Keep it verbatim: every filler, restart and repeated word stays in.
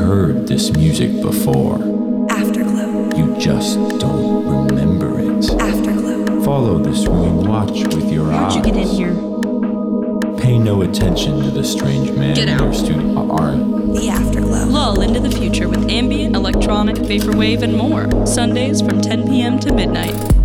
heard this music before. Afterglow. You just don't remember it. Afterglow. Follow this room, watch with your eyes. How'd you get in here? Pay no attention to the strange man Get in out. your studio. Are The Afterglow. Lull into the future with ambient, electronic, vaporwave, and more. Sundays from ten p.m. to midnight.